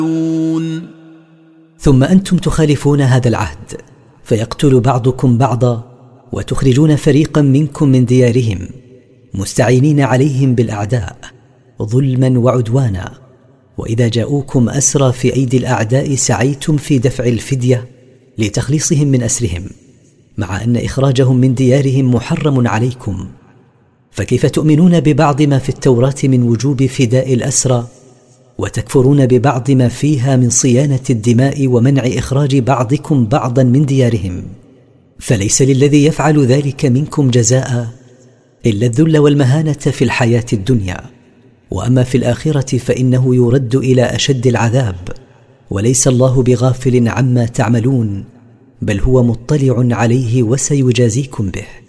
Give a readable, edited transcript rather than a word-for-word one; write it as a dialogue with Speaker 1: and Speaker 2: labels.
Speaker 1: ثم أنتم تخالفون هذا العهد، فيقتل بعضكم بعضا وتخرجون فريقا منكم من ديارهم مستعينين عليهم بالأعداء ظلما وعدوانا، وإذا جاءوكم أسرى في أيدي الأعداء سعيتم في دفع الفدية لتخليصهم من أسرهم، مع أن إخراجهم من ديارهم محرم عليكم. فكيف تؤمنون ببعض ما في التوراة من وجوب فداء الأسرى وتكفرون ببعض ما فيها من صيانة الدماء ومنع إخراج بعضكم بعضا من ديارهم؟ فليس للذي يفعل ذلك منكم جزاء إلا الذل والمهانة في الحياة الدنيا، وأما في الآخرة فإنه يرد إلى أشد العذاب، وليس الله بغافل عما تعملون، بل هو مطلع عليه وسيجازيكم به.